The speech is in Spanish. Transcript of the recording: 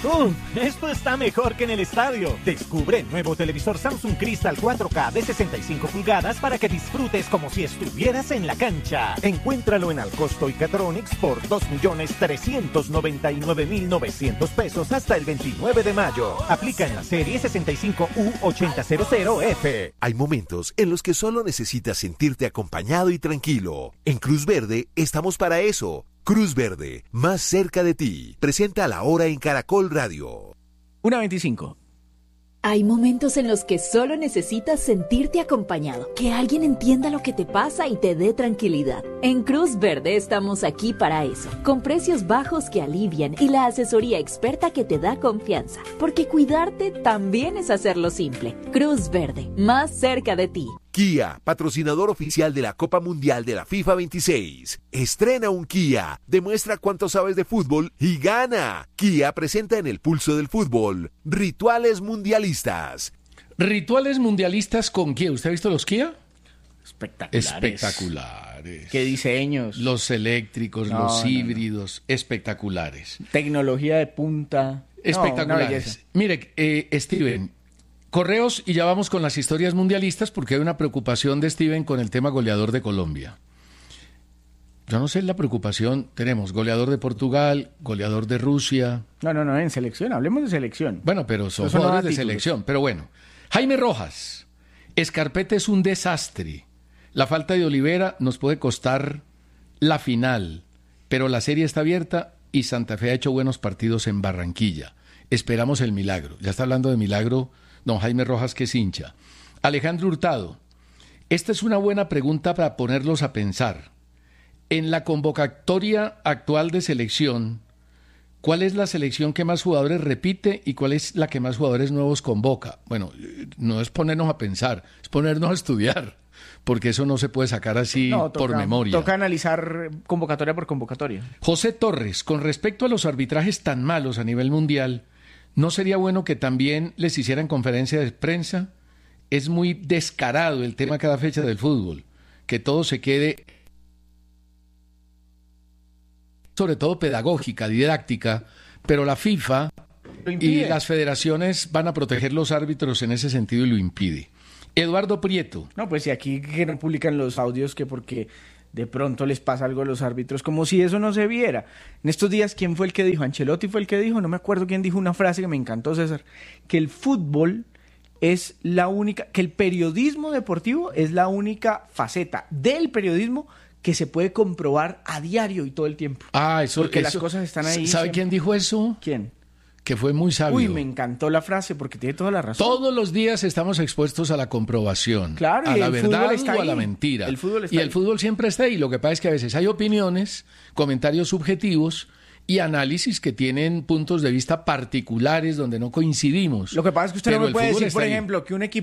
Esto está mejor que en el estadio. Descubre el nuevo televisor Samsung Crystal 4K de 65 pulgadas para que disfrutes como si estuvieras en la cancha. Encuéntralo en Alcosto y Catronics por 2.399.900 pesos hasta el 29 de mayo. Aplica en la serie 65U8000F. Hay momentos en los que solo necesitas sentirte acompañado y tranquilo. En Cruz Verde estamos para eso. Cruz Verde, más cerca de ti. Presenta La Hora en Caracol Radio. 1:25. Hay momentos en los que solo necesitas sentirte acompañado, que alguien entienda lo que te pasa y te dé tranquilidad. En Cruz Verde estamos aquí para eso, con precios bajos que alivian y la asesoría experta que te da confianza, porque cuidarte también es hacerlo simple. Cruz Verde, más cerca de ti. Kia, patrocinador oficial de la Copa Mundial de la FIFA 26. Estrena un Kia, demuestra cuánto sabes de fútbol y gana. Kia presenta en el pulso del fútbol rituales mundialistas. Rituales mundialistas con Kia. ¿Usted ha visto los Kia? Espectaculares. ¿Qué diseños? Los eléctricos, los híbridos, espectaculares. Tecnología de punta. Espectaculares. Mire, Steven, correos y ya vamos con las historias mundialistas porque hay una preocupación de Steven con el tema goleador de Colombia. Yo no sé la preocupación. Tenemos goleador de Portugal, goleador de Rusia. No, en selección. Hablemos de selección. Bueno, pero son jugadores de selección. Pero bueno, Jaime Rojas. Scarpetta es un desastre. La falta de Olivera nos puede costar la final, pero la serie está abierta y Santa Fe ha hecho buenos partidos en Barranquilla. Esperamos el milagro. Ya está hablando de milagro don Jaime Rojas, que es hincha. Alejandro Hurtado. Esta es una buena pregunta para ponerlos a pensar. En la convocatoria actual de selección, ¿cuál es la selección que más jugadores repite y cuál es la que más jugadores nuevos convoca? Bueno, no es ponernos a pensar, es ponernos a estudiar, porque eso no se puede sacar así por memoria. Toca analizar convocatoria por convocatoria. José Torres, con respecto a los arbitrajes tan malos a nivel mundial, ¿no sería bueno que también les hicieran conferencia de prensa? Es muy descarado el tema cada fecha del fútbol, que todo se quede, sobre todo pedagógica, didáctica, pero la FIFA y las federaciones van a proteger los árbitros en ese sentido y lo impide. Eduardo Prieto. No, pues si aquí que no publican los audios que porque de pronto les pasa algo a los árbitros, como si eso no se viera. En estos días, ¿quién fue el que dijo? Ancelotti fue el que dijo, no me acuerdo quién dijo una frase que me encantó, César, que el fútbol es la única, que el periodismo deportivo es la única faceta del periodismo que se puede comprobar a diario y todo el tiempo. Porque las cosas están ahí. ¿Sabe quién dijo eso? ¿Quién? Que fue muy sabio. Uy, me encantó la frase porque tiene toda la razón. Todos los días estamos expuestos a la comprobación, claro, a la verdad o a la mentira. El fútbol está y el fútbol siempre está ahí. Lo que pasa es que a veces hay opiniones, comentarios subjetivos y análisis que tienen puntos de vista particulares donde no coincidimos. Lo que pasa es que usted no me puede decir, por ahí. ejemplo, que un equipo